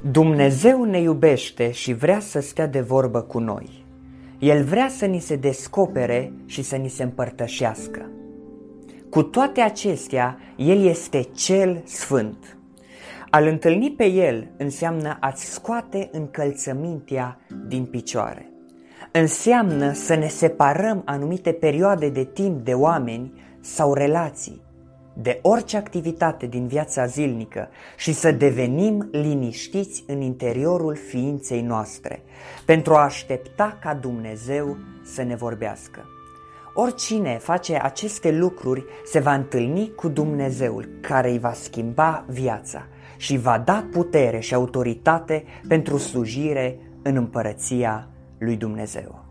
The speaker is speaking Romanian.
Dumnezeu ne iubește și vrea să stea de vorbă cu noi. El vrea să ni se descopere și să ni se împărtășească. Cu toate acestea, El este cel sfânt. A-L întâlni pe El înseamnă a-ți scoate încălțămintea din picioare. Înseamnă să ne separăm anumite perioade de timp de oameni sau relații, de orice activitate din viața zilnică și să devenim liniștiți în interiorul ființei noastre, pentru a aștepta ca Dumnezeu să ne vorbească. Oricine face aceste lucruri se va întâlni cu Dumnezeul, care îi va schimba viața și va da putere și autoritate pentru slujire în împărăția lui Dumnezeu.